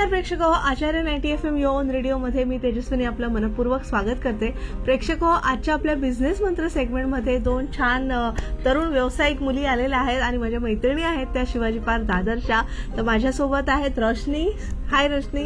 नमस्कार प्रेक्षक हो, आचार्य 90 FM यो ऑन रेडिओमध्ये मी तेजस्विनी आपलं मनपूर्वक स्वागत करते. प्रेक्षक हो, आजच्या आपल्या बिझनेस मंत्र सेगमेंटमध्ये दोन छान तरुण व्यावसायिक मुली आलेल्या आहेत आणि माझ्या मैत्रिणी आहेत त्या शिवाजी पार्क दादरच्या. तर माझ्यासोबत आहेत रोशनी. हाय रोशनी.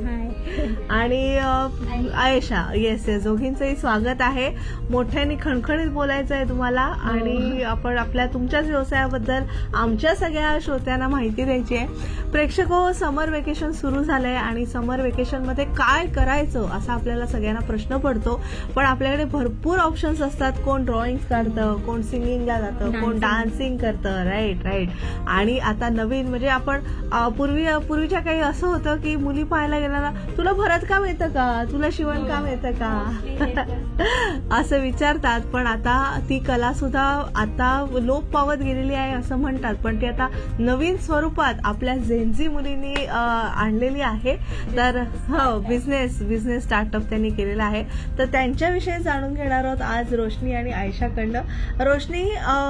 आणि आयशा. येस येस, दोघींचंही स्वागत आहे. मोठ्याने खणखणीत बोलायचं आहे तुम्हाला आणि आपण आपल्या तुमच्याच व्यवसायाबद्दल आमच्या सगळ्या श्रोत्यांना माहिती द्यायची आहे. प्रेक्षक हो, समर वेकेशन सुरू झालंय आणि समर वेकेशन मध्ये काय करायचं असा आपल्याला सगळ्यांना प्रश्न पडतो. पण आपल्याकडे भरपूर ऑप्शन्स असतात. कोण ड्रॉइंग काढतं, कोण सिंगिंगला जातं, कोण डान्सिंग करतं. Right right. आणि आता नवीन म्हणजे आपण पूर्वीच्या काही असं होतं की मुली पाहायला गेला तुला भरतकाम येतं का, तुला शिवणकाम येतं का असं विचारतात. पण आता ती कला सुद्धा आता लोप पावत गेलेली आहे असं म्हणतात. पण ती आता नवीन स्वरूपात आपल्या जेनझी मुलींनी आणलेली आहे. तर हो, बिझनेस स्टार्टअप त्यांनी केलेला आहे. तर त्यांच्याविषयी जाणून घेणार आहोत आज रोशनी आणि आयशाकडनं. रोशनी,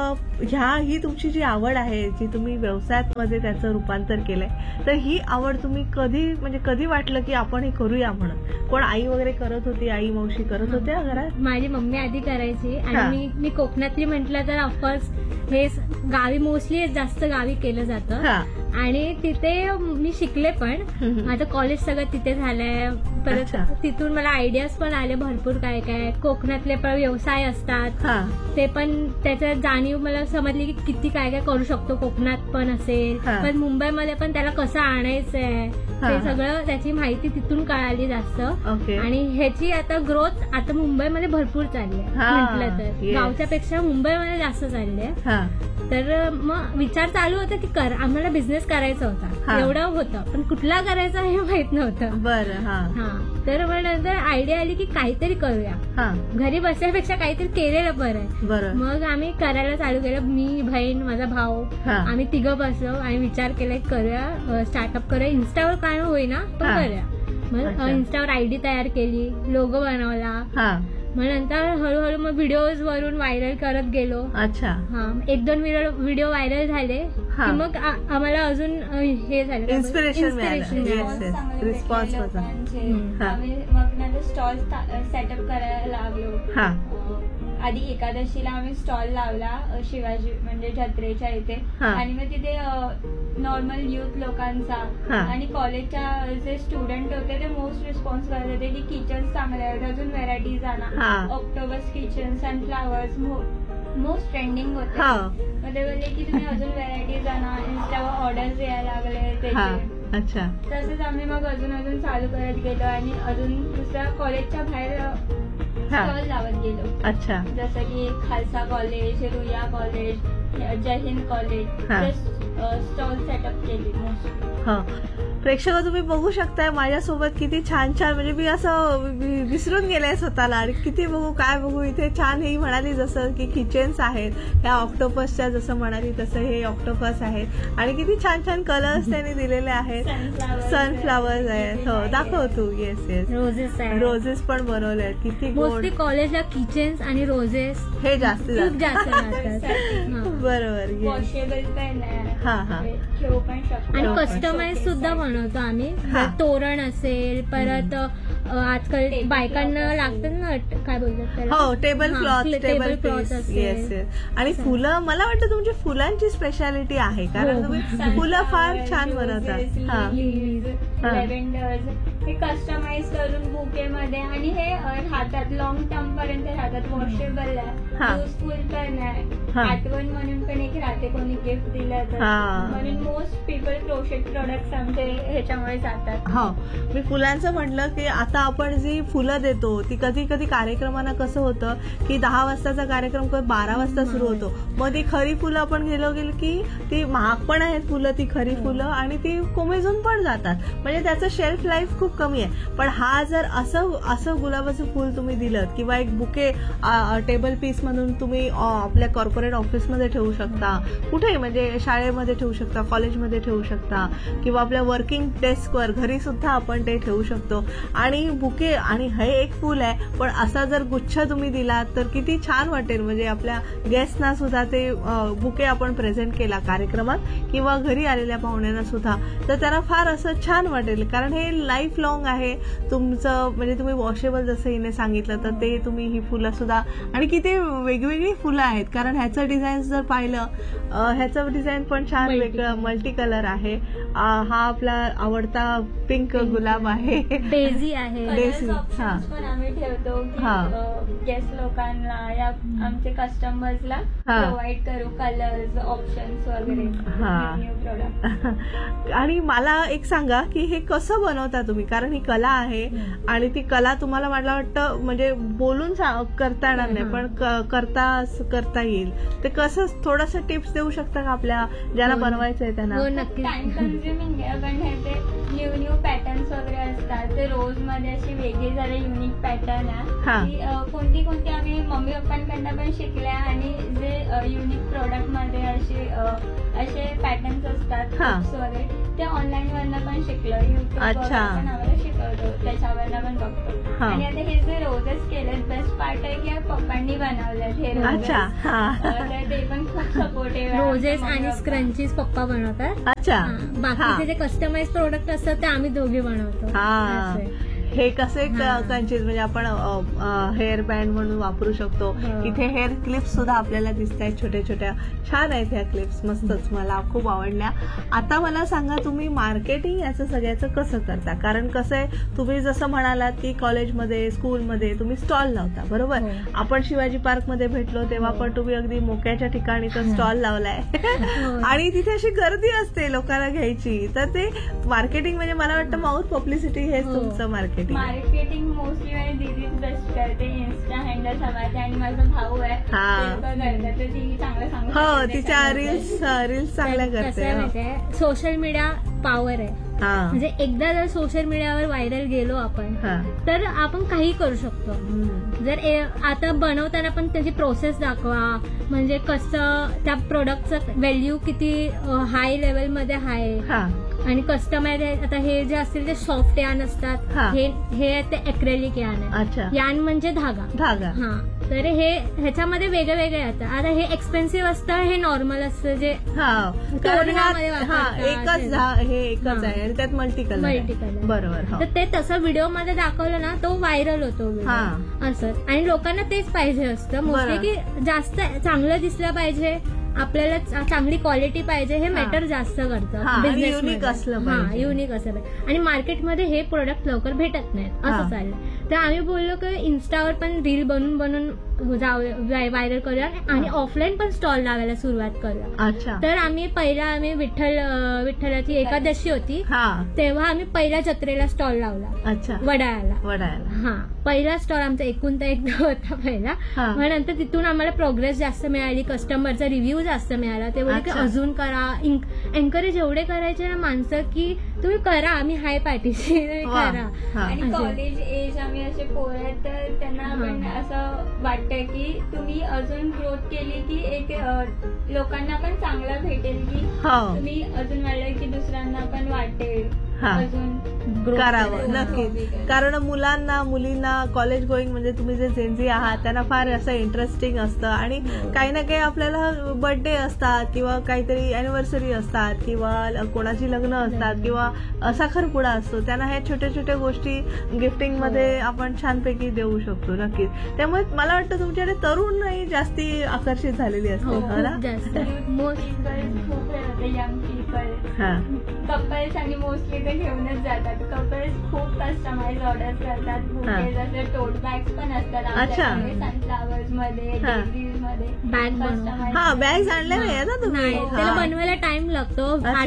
ही तुमची जी आवड आहे, जी तुम्ही व्यवसायामध्ये त्याचं रूपांतर केलंय, तर ही आवड तुम्ही कधी वाटलं की आपण हे करूया म्हणून? कोण आई वगैरे करत होती, आई मावशी करत होत्या घरात? माझी मम्मी आधी करायची आणि मी कोकणातली म्हटलं तर ऑफकोर्स हे गावी मोस्टली जास्त गावी केलं जातं आणि तिथे मी शिकले पण. माझं कॉलेज सगळं तिथे झालंय. परत तिथून मला आयडियाज पण आले भरपूर काय काय कोकणातले पण व्यवसाय असतात ते पण त्याच्यात जाणीव मला समजली की किती काय काय करू शकतो कोकणात पण असेल. पण मुंबईमध्ये पण त्याला कसं आणायचंय ते सगळं त्याची माहिती तिथून कळाली जास्त. आणि ह्याची आता ग्रोथ आता मुंबईमध्ये भरपूर चालली आहे म्हटलं तर. गावच्या पेक्षा मुंबईमध्ये जास्त चालली आहे. तर मग विचार चालू होता की आम्हाला बिझनेस करायचा होता, एवढं होतं पण कुठला करायचा हे माहित नव्हतं. बरं. तर मग नंतर आयडिया आली की काहीतरी करूया, घरी बसण्यापेक्षा काहीतरी केलेलं बरं आहे. मग आम्ही करायला चालू केलं. मी, बहीण, माझा भाऊ, आम्ही तिघं बसलो आणि विचार केला की करूया, स्टार्टअप करूया. इन्स्टावर काय होईना पण करूया. मग इन्स्टावर आयडी तयार केली, लोगो बनवला. मग नंतर हळूहळू मग व्हिडिओज वरून व्हायरल करत गेलो. अच्छा. एक दोन व्हिडिओ व्हायरल झाले की मग आम्हाला अजून हे झालं, इन्स्पिरेशन रिस्पॉन्स होता. मग नंतर स्टॉल सेटअप करायला लागलो. आधी एकादशीला आम्ही स्टॉल लावला शिवाजी म्हणजे जत्रेच्या इथे. आणि मग तिथे नॉर्मल युथ लोकांचा आणि कॉलेजच्या जे स्टुडंट होते ते मोस्ट रिस्पॉन्स करत होते की किचन्स चांगले आहेत, अजून व्हेरायटीज आणा. ऑक्टोबस किचन, सनफ्लावर्स मोस्ट ट्रेंडिंग होते. मग ते बोलले की तुम्ही अजून व्हेरायटीज आणा. इन्स्टावर ऑर्डर्स यायला लागले त्याचे. अच्छा. तसंच आम्ही मग अजून चालू करत गेलो आणि अजून दुसऱ्या कॉलेजच्या बाहेर स्टॉल लावत गेलो. अच्छा. जसं की खालसा कॉलेज, रुया कॉलेज, जय हिंद कॉलेज, स्टॉल सेटअप केले. प्रेक्षक तुम्ही बघू शकताय माझ्यासोबत किती छान छान, म्हणजे मी असं विसरून गेले स्वतःला आणि किती बघू काय बघू. इथे छान ही म्हणाली जसं की किचन्स आहेत, ह्या ऑक्टोपसच्या जसं म्हणाली तसं हे ऑक्टोपस आहेत आणि किती छान छान कलर्स त्यांनी दिलेले आहेत. सनफ्लावर्स आहेत. हो, दाखव तू. येस येस, रोजेस पण बनवले आहेत. किती मोस्टली कॉलेजला किचन्स आणि रोजेस हे जास्त बरोबर. वॉशेबल पण आहे. आणि कस्टमाइज सुद्धा बनवतो आम्ही. तोरण असेल, परत आजकाल बायकांना लागतात ना, काय बोलतात त्याला, हो, टेबल क्लॉथ असेल. आणि फुलं, मला वाटतं तुमची फुलांची स्पेशालिटी आहे कारण तुम्ही फुलं फार छान बनवतात. लेव्हेंडर्स हे कस्टमाइज करून बुकेमध्ये आणि हे राहतात, लॉंग टर्म पर्यंत राहतात. वॉशेबल आहे, युजफुल पण आहे, आठवण म्हणून पण एक राहते कोणी गिफ्ट दिलं तर. म्हणून मोस्ट पीपल क्रोशेट प्रोडक्ट्स आमचे ह्याच्यामुळे जातात. हो, मी फुलांचं म्हटलं की आता आपण जी फुलं देतो ती कधी कधी कार्यक्रमांना कसं होतं की 10 वाजताचा कार्यक्रम 12 वाजता सुरू होतो. मग ती खरी फुलं आपण गेलो की ती महाग पण आहेत फुलं, ती खरी फुलं, आणि ती कोमेजून पण जातात. म्हणजे त्याचं शेल्फ लाईफ खूप कमी आहे, पण हा जर असं गुलाबाचं फुल तुम्ही दिलं किंवा एक बुके टेबल पीस म्हणून तुम्ही आपल्या कॉर्पोरेट ऑफिसमध्ये ठेवू शकता, कुठेही म्हणजे शाळेमध्ये ठेवू शकता, कॉलेजमध्ये ठेवू शकता किंवा आपल्या वर्किंग डेस्कवर घरी सुद्धा आपण ते ठेवू शकतो. आणि बुके आणि हे एक फुल आहे, पण असा जर गुच्छ तुम्ही दिला तर किती छान वाटेल. म्हणजे आपल्या गेस्टना सुद्धा ते बुके आपण प्रेझेंट केला कार्यक्रमात किंवा घरी आलेल्या पाहुण्यांना सुद्धा, तर त्यांना फार असं छान वाटेल. कारण हे लाईफ लॉंग आहे तुमचं. म्हणजे तुम्ही वॉशेबल जसं हिने सांगितलं तर ते तुम्ही ही फुलं सुद्धा, आणि किती वेगवेगळी फुलं आहेत. कारण ह्याचं डिझाईन जर पाहिलं, ह्याचं डिझाईन पण छान वेगळं मल्टी कलर आहे. हा आपला आवडता पिंक गुलाब आहे, डेझी आहे. डेझी. हा पण आम्ही ठेवतो गेस्ट लोकांना या आमचे कस्टमर्सला प्रोव्हाइड करू कलर्स ऑप्शन्स वगैरे न्यू प्रोडक्ट. आणि मला एक सांगा की हे कसं बनवता तुम्ही, कारण ही कला आहे आणि ती कला तुम्हाला मला वाटतं म्हणजे बोलून करता येणार नाही, पण करता येईल. ते कसं थोडंसं टिप्स देऊ शकता का आपल्या ज्यांना बनवायचं आहे त्यांना? टाइम कन्झ्युमिंग आहे, पण ह्याचे न्यू पॅटर्न्स वगैरे असतात. ते रोज मध्ये अशी वेगळी जरा युनिक पॅटर्न आहे, कोणती आम्ही मम्मी पप्पांकडनं पण शिकल्या. आणि जे युनिक प्रोडक्ट मध्ये असे पॅटर्न्स असतात वगैरे ते ऑनलाईन वरनं पण शिकलो, युट्यूब पण आम्हाला शिकवतो, त्याच्यावरनं पण बघतो. आणि आता हे जे रोजेस केलेत, बेस्ट पार्ट आहे की पप्पांनी बनवलेत हे रोजेस, तर ते पण खूप सपोर्टिव्ह. रोजेस आणि स्क्रंचीज पप्पा बनवतात. अच्छा, बाकीचे जे कस्टमाइज प्रोडक्ट असतात ते आम्ही दोघे बनवतो. हे कसे कंचीज म्हणजे आपण हेअर बँड म्हणून वापरू शकतो. इथे हेअर क्लिप्स सुद्धा आपल्याला दिसत आहेत छोट्या छोट्या, छान आहेत ह्या क्लिप्स, मस्तच, मला खूप आवडल्या. आता मला सांगा तुम्ही मार्केटिंग याचं सगळ्याचं कसं करता? कारण कसं आहे, तुम्ही जसं म्हणालात की कॉलेजमध्ये स्कूलमध्ये तुम्ही स्टॉल लावता, बरोबर. आपण शिवाजी पार्कमध्ये भेटलो तेव्हा पण तुम्ही अगदी मोक्याच्या ठिकाणी तो स्टॉल लावलाय आणि तिथे अशी गर्दी असते लोकांना घ्यायची, तर ते मार्केटिंग म्हणजे मला वाटतं माउथ पब्लिसिटी हेच तुमचं मार्केटिंग मोस्टली म्हणजे दीदीच बेस्ट करते. इन्स्टा हँडल समाज आणि माझा भाऊ आहे तर ती चांगलं सांगू, तिच्या रील्स चांगल्या करते. सोशल मीडिया पॉवर आहे. म्हणजे एकदा जर सोशल मीडियावर व्हायरल गेलो आपण तर आपण काही करू शकतो. जर आता बनवताना पण त्याची प्रोसेस दाखवा, म्हणजे कसं त्या प्रोडक्टचं व्हॅल्यू किती हाय लेवलमध्ये आहे. आणि कस्टमाइज आता हे जे असतील ते सॉफ्ट यान असतात, हे ते एक्रेलिक यान आहे. यान म्हणजे धागा. तर हे ह्याच्यामध्ये वेगळे वेगळे येतात. आता हे एक्सपेन्सिव्ह असतं, हे नॉर्मल असतं जे एकच आहे आणि त्यात मल्टी कलर, बरोबर. तर ते तसं व्हिडिओ मध्ये दाखवलं ना तो व्हायरल होतो असं. आणि लोकांना तेच पाहिजे असतं मोस्टली, की जास्त चांगलं दिसलं पाहिजे, आपल्याला चांगली क्वालिटी पाहिजे, हे मॅटर जास्त करतं बिझनेस. युनिक असलं पाहिजे. आणि मार्केटमध्ये हे प्रोडक्ट लवकर भेटत नाहीत असं चाललंय. तर आम्ही बोललो की इन्स्टावर पण रील बनवून व्हायरल करूया आणि ऑफलाईन पण स्टॉल लावायला सुरुवात करूया. तर आम्ही विठ्ठलाची एकादशी होती तेव्हा आम्ही पहिल्या जत्रेला स्टॉल लावला वडाळ्याला. पहिला स्टॉल आमचा एकूणता एकदा होता पहिला. मग नंतर तिथून आम्हाला प्रोग्रेस जास्त मिळाली, कस्टमरचा रिव्ह्यू जास्त मिळाला. ते बोलले की अजून करा, एन्करेज एवढे करायचे ना माणसं की तुम्ही करा, आम्ही हाय पाठीशी करा. आणि कॉलेज एज आम्ही असे पोरं तर त्यांना आपण असं वाटतं की तुम्ही अजून ग्रोथ केली की एक लोकांना पण चांगलं भेटेल, की तुम्ही अजून वाढलं की दुसऱ्यांना पण वाटेल करावं. नक्कीच, कारण मुलींना कॉलेज गोईंग म्हणजे तुम्ही जे जेनझी आहात त्यांना फार असं इंटरेस्टिंग असतं. आणि काही ना काही आपल्याला बर्थडे असतात किंवा काहीतरी अॅनिव्हर्सरी असतात किंवा कोणाची लग्न असतात किंवा साखरपुडा असतो, त्यांना ह्या छोट्या छोट्या गोष्टी गिफ्टिंग मध्ये आपण छानपैकी देऊ शकतो. नक्कीच. त्यामुळे मला वाटतं तुमच्याकडे तरुणही जास्ती आकर्षित झालेली असते कपल्स आणि मोस्टली ते घेऊनच जातात. कपल्स खूप कस्टमाइज ऑर्डर करतात. बुके जसे टोट बॅग्स पण असतात सनफ्लावर्स मध्ये, डेझीज मध्ये बॅग्स आणल्या नाही ना तुम्ही? त्याला बनवायला टाइम लागतो,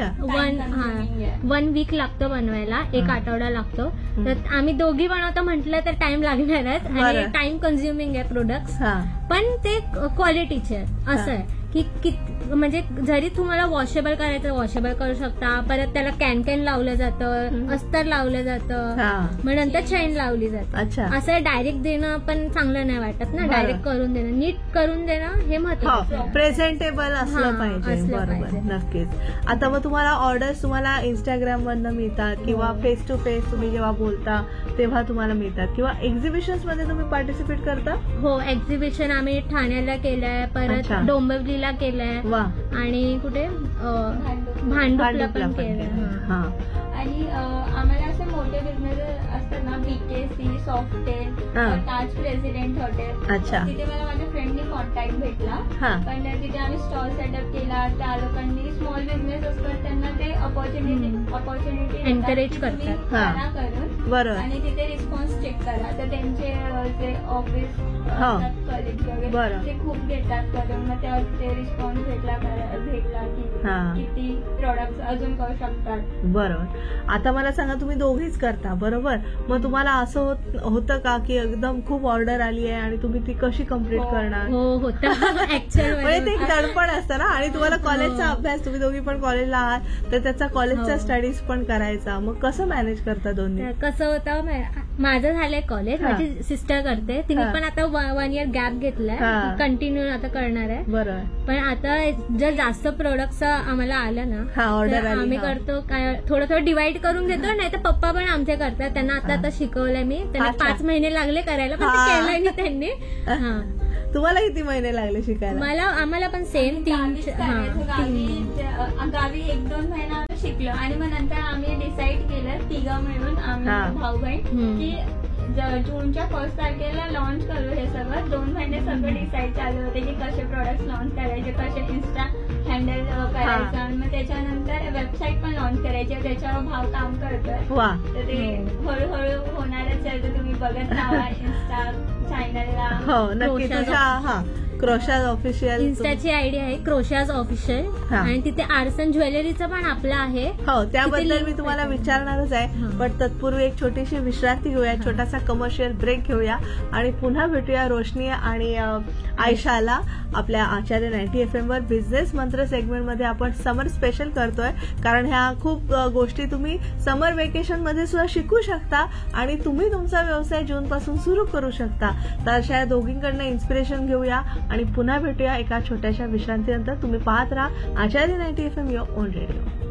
1 वीक लागतो बनवायला, 1 आठवडा लागतो. तर आम्ही दोघी बनवतो म्हटलं तर टाइम लागणारच आणि टाइम कन्झ्युमिंग आहे प्रोडक्ट्स, पण ते क्वालिटीचे असं आहे की म्हणजे जरी तुम्हाला वॉशेबल करायचं वॉशेबल करू शकता, परत त्याला कॅन लावलं जातं, अस्तर लावलं जातं, मग नंतर चैन लावली जाते. असं डायरेक्ट देणं पण चांगलं नाही वाटत ना, डायरेक्ट करून देणं, नीट करून देणं हे महत्त्वाचं, प्रेझेंटेबल असलं पाहिजे. बरोबर, नक्कीच. आता मग तुम्हाला ऑर्डर्स तुम्हाला इंस्टाग्राम वरनं मिळतात किंवा फेस टू फेस तुम्ही जेव्हा बोलता तेव्हा तुम्हाला मिळतात, किंवा एक्झिबिशन्स मध्ये तुम्ही पार्टिसिपेट करता? हो, एक्झिबिशन आम्ही ठाण्याला केलंय, परत डोंबिवलीला केलंय, आणि कुठे भांडुपला पण केलंय. आणि आम्हाला असे मोठे बिझनेस असतात ना, BKC, सॉफ्टेल, ताज प्रेसिडेंट हॉटेल, तिथे मला माझ्या फ्रेंडनी कॉन्टॅक्ट भेटला. पण तिथे आम्ही स्टॉल सेटअप केला. त्या लोकांनी स्मॉल बिझनेस असतात त्यांना ते ऑपॉर्च्युनिटी एनकरेज करतात करून, आणि तिथे रिस्पॉन्स चेक करा. तर त्यांचे जे ऑफिस कलिग्स वगैरे ते खूप घेतात करून, मग ते रिस्पॉन्स भेटला की किती प्रोडक्ट अजून करू शकतात. बरोबर. आता मला सांगा, तुम्ही दोघीच करता बरोबर, मग तुम्हाला असं होतं का की एकदम खूप ऑर्डर आली आहे आणि तुम्ही ती कशी कम्प्लीट करणार? हो, होतं म्हणजे ते एक दडपण असतं ना, आणि तुम्हाला कॉलेजचा अभ्यास, तुम्ही दोघी पण कॉलेजला आहात तर त्याचा कॉलेजचा स्टडीज पण करायचा, मग कसं मॅनेज करता दोन्ही? कसं होतं, माझं झालंय कॉलेज, माझी सिस्टर करते, तिने पण आता 1 year गॅप घेतलाय, कंटिन्यू आता करणार आहे. बरोबर. पण आता जर जास्त प्रोडक्ट्स आम्हाला आलं ना, ऑर्डर आम्ही करतो काय, थोडं डिवाइड करून घेतो, नाही तर पप्पा पण आमचे करतात. त्यांना आता शिकवलंय मी, त्यांना 5 महिने लागले करायला, पण ते केलंय मी त्यांनी. तुम्हाला किती महिने लागले शिकायला? आम्हाला पण सेम गावी 1-2 महिना आम्ही शिकलो, आणि मग नंतर आम्ही डिसाईड केलं तिघं मिळून, आम्ही भाऊ बहीण, की जूनच्या 1 तारखेला लॉन्च करू हे सगळं. 2 महिने सगळं डिसाईड चालू होते की कसे प्रोडक्ट लॉन्च करायचे, कसे इन्स्टा हँडल करायचं, आणि मग त्याच्यानंतर वेबसाईट पण लॉन्च करायची, त्याच्यावर भाव काम करतोय. तर ते हळूहळू होणारच आहे, तर तुम्ही बघत राहा इन्स्टा चॅनलला. हो, नक्की. तुझ्या क्रोशाज ऑफिशियल इन्स्टाची आयडी आहे, क्रोशाज ऑफिशियल, आणि तिथे आर्सन ज्वेलरीचं पण आपलं आहे. हो, त्याबद्दल मी तुम्हाला विचारणारच आहे, पण तत्पूर्वी एक छोटीशी विश्रांती घेऊया, छोटासा कमर्शियल ब्रेक घेऊया, आणि पुन्हा भेटूया रोशनी आणि आयशाला आपल्या आचार्य 90 FM वर. बिझनेस मंत्र सेगमेंट मध्ये आपण समर स्पेशल करतोय, कारण ह्या खूप गोष्टी तुम्ही समर वेकेशन मध्ये सुद्धा शिकू शकता, आणि तुम्ही तुमचा व्यवसाय जून पासून सुरू करू शकता. तर अशा दोघींकडनं इन्स्पिरेशन घेऊया आणि पुन्हा भेटूया एका छोट्याशा विश्रांतीनंतर. तुम्ही पाहत राहा आचार्य 90 FM युअर ओन रेडिओ.